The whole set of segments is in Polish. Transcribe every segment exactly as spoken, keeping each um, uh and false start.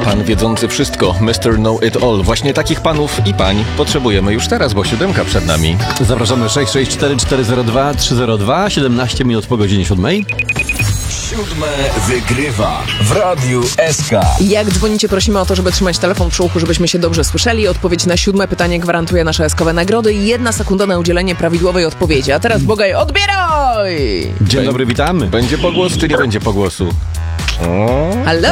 Pan wiedzący wszystko, mister Know It All. Właśnie takich panów i pań potrzebujemy już teraz, bo siódemka przed nami. Zapraszamy sześć sześć cztery cztery zero dwa trzy zero dwa, siedemnaście minut po godzinie siódmej. Siódme wygrywa w Radiu S K. Jak dzwonicie, prosimy o to, żeby trzymać telefon przy uchu, żebyśmy się dobrze słyszeli. Odpowiedź na siódme pytanie gwarantuje nasze eskowe nagrody i jedna sekunda na udzielenie prawidłowej odpowiedzi. A teraz Bogaj, odbieraj! Dzień dobry, witamy. Będzie pogłos, czy nie będzie pogłosu? O. Halo?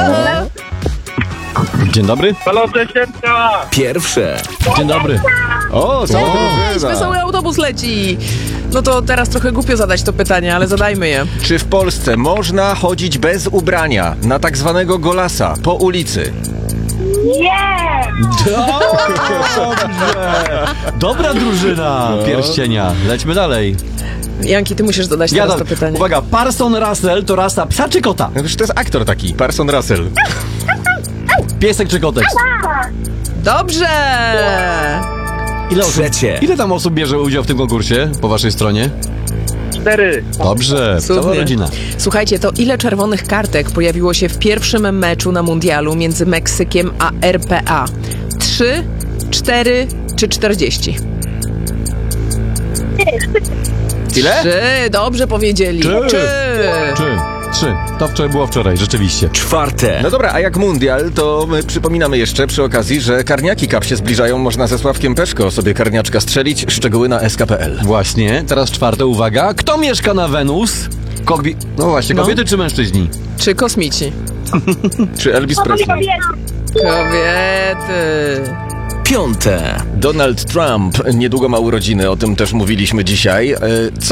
Dzień dobry. Halo, dziesiętka! Pierwsze. Dzień dobry. O, co to Cześć, bywa? wesoły autobus leci! No to teraz trochę głupio zadać to pytanie, ale zadajmy je. Czy w Polsce można chodzić bez ubrania na tak zwanego golasa po ulicy? Dobrze. Dobra drużyna pierścienia. Lećmy dalej. Janki, ty musisz zadać Ja teraz dam. to pytanie. Uwaga, Parson Russell to rasa psa czy kota? No to jest aktor taki, Parson Russell. Piesek czy kotek? Dobrze! Ile osób, Trzecie. ile tam osób bierze udział w tym konkursie po waszej stronie? Cztery. Dobrze, cała Cudnie. rodzina. Słuchajcie, to ile czerwonych kartek pojawiło się w pierwszym meczu na mundialu między Meksykiem a R P A? Trzy, cztery czy czterdzieści? Ile? Trzy, dobrze powiedzieli. Trzy. Trzy. Trzy. Trzy. To wczoraj było wczoraj, rzeczywiście. Czwarte. No dobra, a jak mundial, to my przypominamy jeszcze przy okazji, że karniaki Cup się zbliżają. Można ze Sławkiem Peszko sobie karniaczka strzelić. Szczegóły na s k kropka p l. Właśnie, teraz czwarte, uwaga. Kto mieszka na Wenus? Kobi... No właśnie, No. kobiety czy mężczyźni? Czy kosmici? Czy Elvis Presley? Kobiety. Piąte. Donald Trump niedługo ma urodziny, o tym też mówiliśmy dzisiaj. E, Co